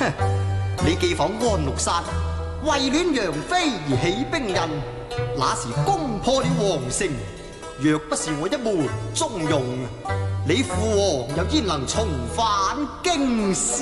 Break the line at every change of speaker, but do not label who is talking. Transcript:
你既訪安禄山，為戀楊妃而起兵刃，那時攻破了皇城，若不是我一門忠勇，你父王又焉能重返京師？